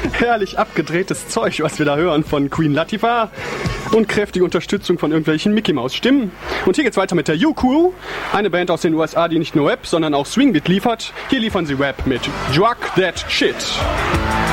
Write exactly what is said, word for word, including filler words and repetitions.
Herrlich abgedrehtes Zeug, was wir da hören von Queen Latifah. Und kräftige Unterstützung von irgendwelchen Mickey-Maus-Stimmen. Und hier geht's weiter mit der U-Crew. Eine Band aus den U S A, die nicht nur Rap, sondern auch Swingbeat liefert. Hier liefern sie Rap mit Drug That Shit.